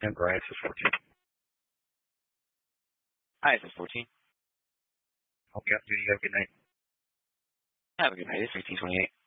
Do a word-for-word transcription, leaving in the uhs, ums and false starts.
And Brian says fourteen. Hi, this is fourteen. Okay, you have a good night. Have a good night. It's fifteen twenty-eight.